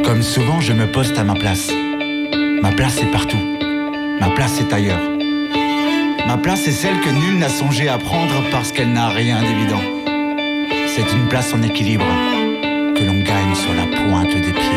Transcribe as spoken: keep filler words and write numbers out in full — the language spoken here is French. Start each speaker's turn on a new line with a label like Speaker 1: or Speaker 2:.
Speaker 1: Comme souvent, je me poste à ma place. Ma place est partout. Ma place est ailleurs. Ma place est celle que nul n'a songé à prendre parce qu'elle n'a rien d'évident. C'est une place en équilibre que l'on gagne sur la pointe des pieds.